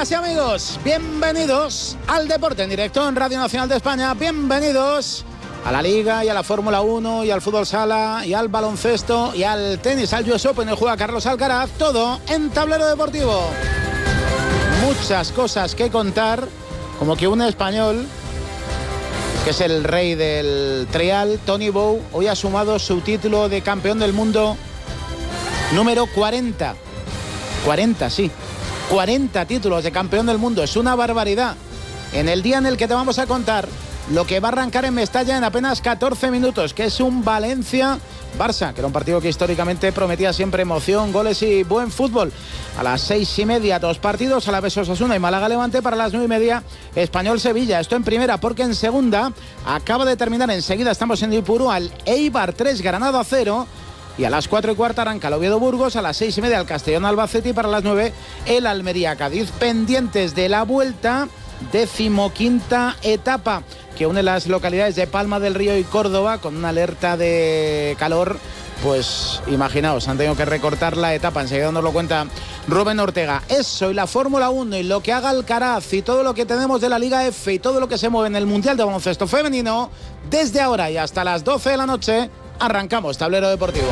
Amigas y amigos, bienvenidos al Deporte en Directo en Radio Nacional de España. Bienvenidos a la Liga y a la Fórmula 1 y al fútbol sala y al baloncesto y al tenis, al US Open, el juega Carlos Alcaraz, todo en Tablero Deportivo. Muchas cosas que contar, como que un español, que es el rey del trial, Tony Bow, hoy ha sumado su título de campeón del mundo número 40. 40, sí. 40 títulos de campeón del mundo, es una barbaridad. En el día en el que te vamos a contar lo que va a arrancar en Mestalla en apenas 14 minutos, que es un Valencia-Barça, que era un partido que históricamente prometía siempre emoción, goles y buen fútbol. A las 6:30, 2 partidos, Alavés Osasuna y Málaga-Levante. Para las 9:30, Español-Sevilla. Esto en primera, porque en segunda acaba de terminar enseguida, estamos en Ipurúa, Eibar 3, Granada 0. Y a las 4:15 arranca el Oviedo-Burgos, a las 6:30 el Castellón-Albacete y para las 9 el Almería-Cádiz. Pendientes de la vuelta, 15ª etapa que une las localidades de Palma del Río y Córdoba con una alerta de calor. Pues imaginaos, han tenido que recortar la etapa, enseguida nos lo cuenta Rubén Ortega. Eso y la Fórmula 1 y lo que haga Alcaraz y todo lo que tenemos de la Liga F y todo lo que se mueve en el Mundial de Baloncesto Femenino, desde ahora y hasta las 12 de la noche, arrancamos Tablero Deportivo.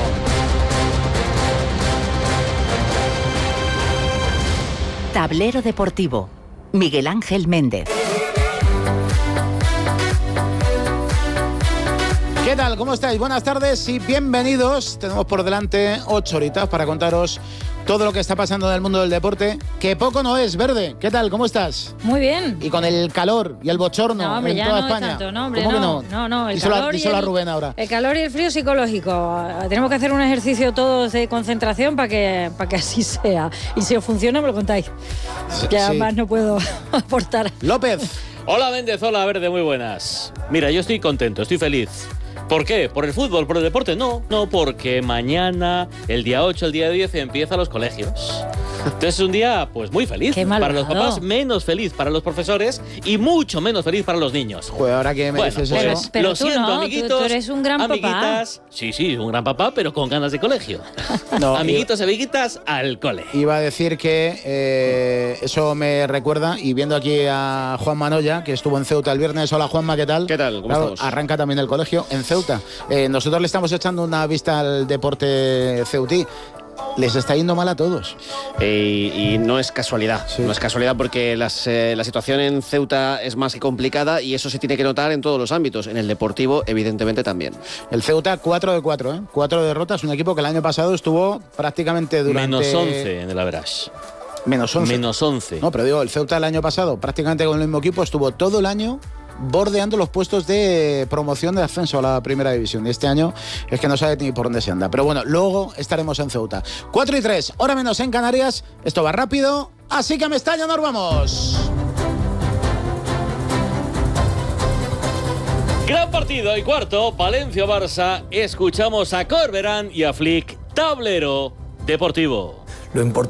Tablero Deportivo, Miguel Ángel Méndez. ¿Qué tal? ¿Cómo estáis? Buenas tardes y bienvenidos. Tenemos por delante 8 horitas para contaros todo lo que está pasando en el mundo del deporte, que poco no es. Verde, ¿qué tal? ¿Cómo estás? Muy bien. Y con el calor y el bochorno no, hombre, en ya toda no España. Tanto, no, hombre, ¿Cómo no, que no? No, el díselo, calor díselo y a Rubén ahora. El calor y el frío psicológico. Tenemos que hacer un ejercicio todos de concentración para que así sea. Y si os funciona, me lo contáis. Que además no puedo aportar. López. Hola Méndez, hola Verde, muy buenas. Mira, yo estoy contento, estoy feliz. ¿Por qué? ¿Por el fútbol? ¿Por el deporte? No, porque mañana, el día 8, el día 10, empiezan los colegios. Entonces es un día pues muy feliz. Qué para los malvado. papás, menos feliz para los profesores y mucho menos feliz para los niños. Joder, ahora que me dices pues, eso. Pero lo tú siento, no, amiguitos. tú eres un gran amiguitas. papá. Sí, un gran papá, pero con ganas de colegio. No, amiguitos y amiguitas al cole. Iba a decir que eso me recuerda, y viendo aquí a Juan Manoya, que estuvo en Ceuta el viernes. Hola Juanma, ¿qué tal? ¿Qué tal? ¿Cómo estamos? Arranca también el colegio en Ceuta. Nosotros le estamos echando una vista al deporte ceutí. Les está yendo mal a todos. Y no es casualidad. Sí. No es casualidad porque la situación en Ceuta es más que complicada y eso se tiene que notar en todos los ámbitos. En el deportivo, evidentemente, también. El Ceuta 4 de 4, ¿eh? 4 derrotas. Un equipo que el año pasado estuvo prácticamente durante... Menos 11 en el average. Menos 11. Menos 11. No, pero digo, el Ceuta el año pasado, prácticamente con el mismo equipo, estuvo todo el año bordeando los puestos de promoción de ascenso a la primera división. Y este año es que no sabe ni por dónde se anda. Pero bueno, luego estaremos en Ceuta. 4:03, hora menos en Canarias. Esto va rápido, así que a Mestalla nos vamos. Gran partido y cuarto, Valencia-Barça. Escuchamos a Corberán y a Flick, Tablero Deportivo. Lo importante